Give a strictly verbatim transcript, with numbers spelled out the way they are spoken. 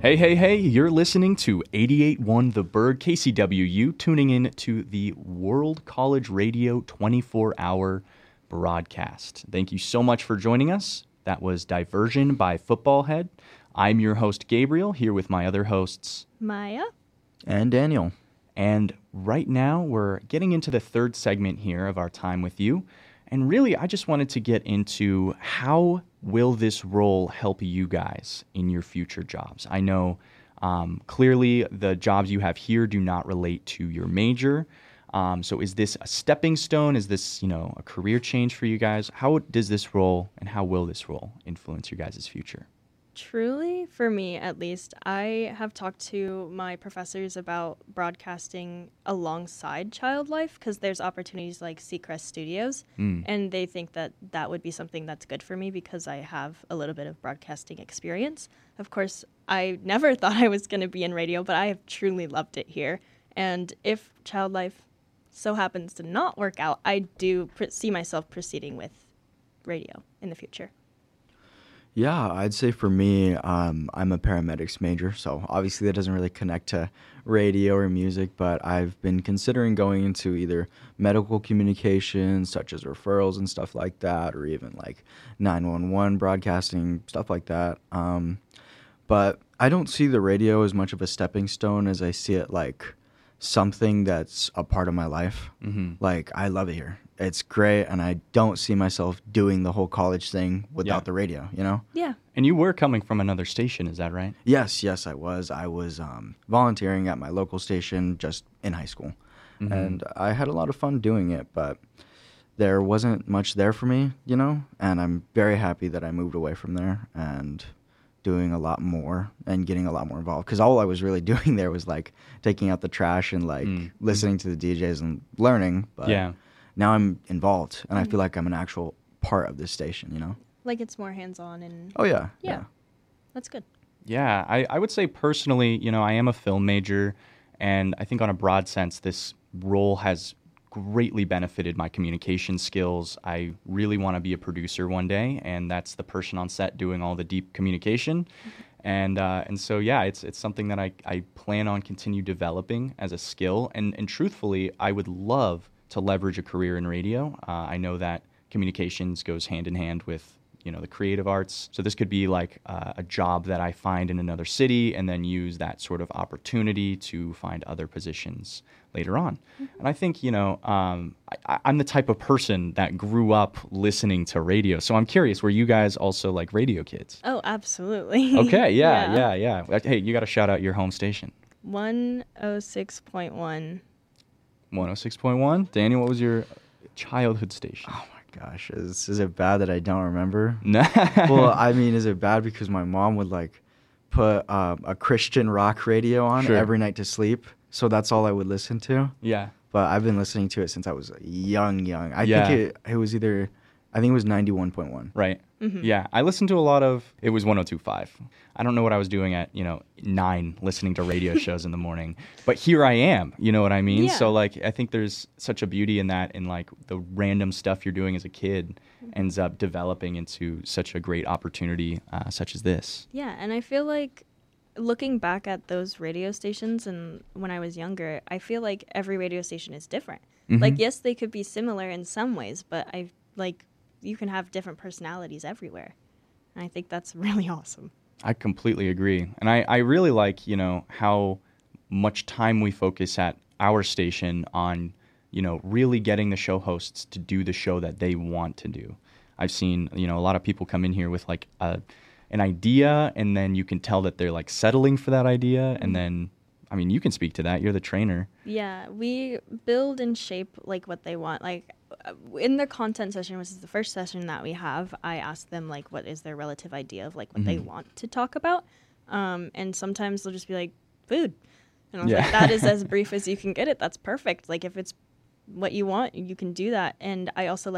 Hey, hey, hey, you're listening to eighty-eight point one The Bird, K C W U, tuning in to the World College Radio twenty-four hour broadcast. Thank you so much for joining us. That was Diversion by Footballhead. I'm your host, Gabriel, here with my other hosts, Maya. And Daniel. And right now, we're getting into the third segment here of our time with you. And really, I just wanted to get into how will this role help you guys in your future jobs? I know um, clearly the jobs you have here do not relate to your major. Um, so is this a stepping stone? Is this, you know, a career change for you guys? How does this role and how will this role influence your guys' future? Truly, for me at least, I have talked to my professors about broadcasting alongside child life because there's opportunities like Seacrest Studios, Mm. and they think that that would be something that's good for me because I have a little bit of broadcasting experience. Of course, I never thought I was going to be in radio, but I have truly loved it here. And if child life so happens to not work out, I do pr- see myself proceeding with radio in the future. Yeah, I'd say for me, um, I'm a paramedics major, so obviously that doesn't really connect to radio or music, but I've been considering going into either medical communications, such as referrals and stuff like that, or even like nine one one broadcasting, stuff like that. Um, but I don't see the radio as much of a stepping stone as I see it like something that's a part of my life. Mm-hmm. Like, I love it here. It's great, and I don't see myself doing the whole college thing without Yeah. the radio, you know? Yeah. And you were coming from another station, is that right? Yes, yes, I was. I was um, volunteering at my local station just in high school, Mhm. and I had a lot of fun doing it, but there wasn't much there for me, you know? And I'm very happy that I moved away from there and doing a lot more and getting a lot more involved, because all I was really doing there was like taking out the trash and like Mm. listening to the D Js and learning, but Yeah. now I'm involved, and I Mhm. feel like I'm an actual part of this station, you know? Like it's more hands-on and Oh, yeah. Yeah. that's good. Yeah, I, I would say personally, you know, I am a film major, and I think on a broad sense, this role has greatly benefited my communication skills. I really want to be a producer one day, and that's the person on set doing all the deep communication. And uh, and so, yeah, it's it's something that I, I plan on continue developing as a skill. And, and truthfully, I would love to leverage a career in radio. Uh, I know that communications goes hand in hand with, you know, the creative arts. So this could be like uh, a job that I find in another city and then use that sort of opportunity to find other positions later on. Mm-hmm. And I think, you know, um, I, I'm the type of person that grew up listening to radio. So I'm curious, were you guys also like radio kids? Oh, absolutely. Okay, yeah, yeah, yeah. yeah. Hey, you got to shout out your home station. one oh six point one. one oh six point one. Daniel, what was your childhood station? Oh, my gosh. Is, is it bad that I don't remember? No. Well, I mean, is it bad because my mom would like put um, a Christian rock radio on Sure. every night to sleep, so that's all I would listen to. Yeah. But I've been listening to it since I was young, young. I Yeah. think it, it was either, I think it was ninety-one point one. Right. Mhm. Yeah. I listened to a lot of, it was one oh two point five. I don't know what I was doing at, you know, nine listening to radio shows in the morning, but here I am, you know what I mean? Yeah. So like, I think there's such a beauty in that, in like the random stuff you're doing as a kid ends up developing into such a great opportunity uh, such as this. Yeah, and I feel like looking back at those radio stations and when I was younger, I feel like every radio station is different. Mhm. Like, yes, they could be similar in some ways, but I like you can have different personalities everywhere. And I think that's really awesome. I completely agree. And I, I really like, you know, how much time we focus at our station on, you know, really getting the show hosts to do the show that they want to do. I've seen, you know, a lot of people come in here with like a, an idea, and then you can tell that they're like settling for that idea. And then, I mean, you can speak to that. You're the trainer. Yeah, we build and shape like what they want. Like uh, in the content session, which is the first session that we have, I ask them like what is their relative idea of like what they Mhm. want to talk about. Um, and sometimes they'll just be like food. And I was Yeah. like, that is as brief as you can get it. That's perfect. Like if it's what you want, you can do that. And I also let